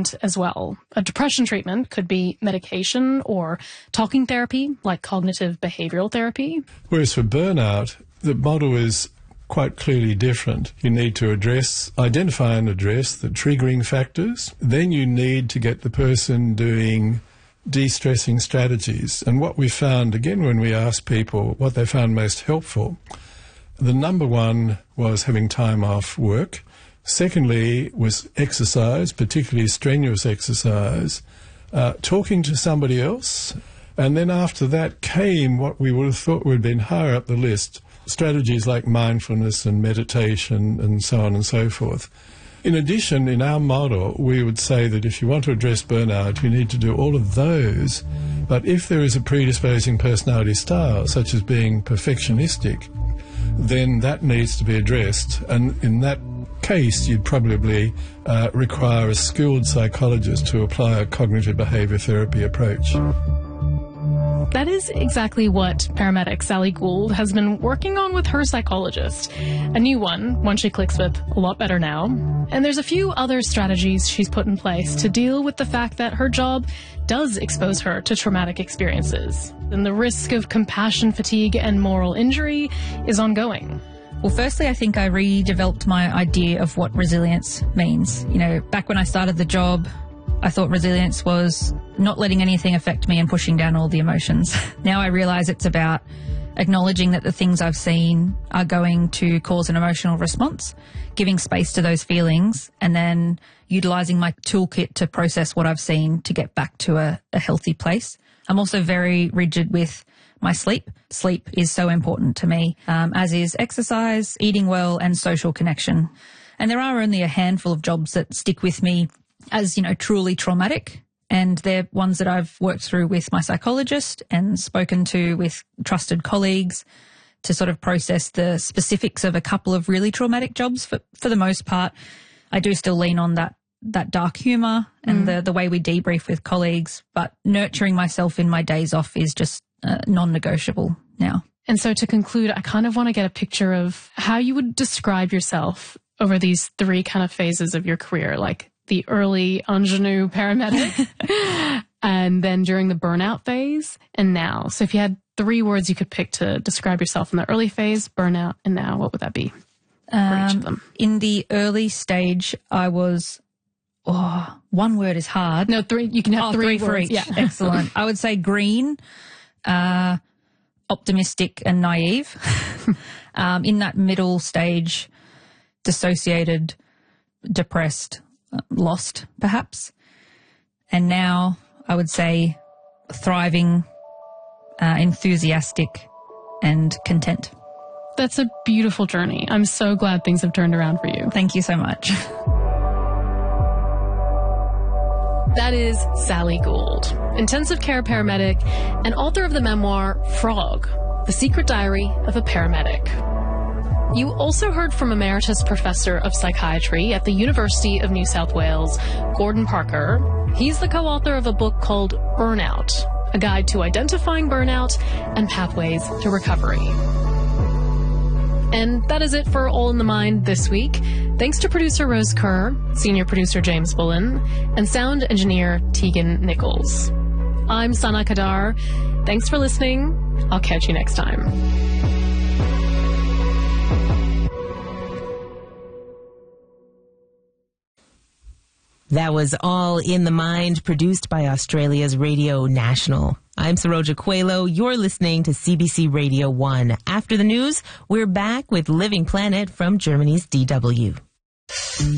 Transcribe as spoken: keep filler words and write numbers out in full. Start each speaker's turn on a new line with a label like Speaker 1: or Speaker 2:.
Speaker 1: treatment as well. A depression treatment could be medication or talking therapy, like cognitive behavioral therapy.
Speaker 2: Whereas for burnout, the model is quite clearly different. You need to address, identify and address the triggering factors. Then you need to get the person doing de-stressing strategies. And what we found, again, when we asked people what they found most helpful, the number one was having time off work. Secondly was exercise, particularly strenuous exercise, uh, talking to somebody else. And then after that came what we would have thought would have been higher up the list, strategies like mindfulness and meditation and so on and so forth. In addition, in our model, we would say that if you want to address burnout, you need to do all of those. But if there is a predisposing personality style, such as being perfectionistic, then that needs to be addressed. And in that case, you'd probably uh, require a skilled psychologist to apply a cognitive behaviour therapy approach.
Speaker 1: That is exactly what paramedic Sally Gould has been working on with her psychologist. A new one, one she clicks with a lot better now. And there's a few other strategies she's put in place to deal with the fact that her job does expose her to traumatic experiences. And the risk of compassion fatigue and moral injury is ongoing.
Speaker 3: Well, firstly, I think I redeveloped my idea of what resilience means. You know, back when I started the job, I thought resilience was not letting anything affect me and pushing down all the emotions. Now I realise it's about acknowledging that the things I've seen are going to cause an emotional response, giving space to those feelings, and then utilising my toolkit to process what I've seen to get back to a, a healthy place. I'm also very rigid with my sleep. Sleep is so important to me, um, as is exercise, eating well, and social connection. And there are only a handful of jobs that stick with me as, you know, truly traumatic. And they're ones that I've worked through with my psychologist and spoken to with trusted colleagues to sort of process the specifics of a couple of really traumatic jobs. For, for the most part, I do still lean on that that dark humour and mm. the, the way we debrief with colleagues, but nurturing myself in my days off is just uh, non-negotiable now.
Speaker 1: And so to conclude, I kind of want to get a picture of how you would describe yourself over these three kind of phases of your career, like the early ingenue paramedic, and then during the burnout phase, and now. So if you had three words you could pick to describe yourself in the early phase, burnout, and now, what would that be for um, each of them?
Speaker 3: In the early stage, I was, oh, one word is hard.
Speaker 1: No, three. You can have
Speaker 3: oh,
Speaker 1: three,
Speaker 3: three
Speaker 1: words.
Speaker 3: for each.
Speaker 1: Yeah.
Speaker 3: Excellent. I would say green, uh, optimistic and naive. um, in that middle stage, dissociated, depressed, lost, perhaps. And now I would say thriving, uh, enthusiastic, and content.
Speaker 1: That's a beautiful journey. I'm so glad things have turned around for you.
Speaker 3: Thank you so much.
Speaker 1: That is Sally Gould, intensive care paramedic and author of the memoir Frog, The Secret Diary of a Paramedic. You also heard from Emeritus Professor of Psychiatry at the University of New South Wales, Gordon Parker. He's the co-author of a book called Burnout, a guide to identifying burnout and pathways to recovery. And that is it for All in the Mind this week. Thanks to producer Rose Kerr, senior producer James Bullen, and sound engineer Tegan Nichols. I'm Sana Kadar. Thanks for listening. I'll catch you next time.
Speaker 4: That was All in the Mind, produced by Australia's Radio National. I'm Saroja Coelho. You're listening to C B C Radio one. After the news, we're back with Living Planet from Germany's D W.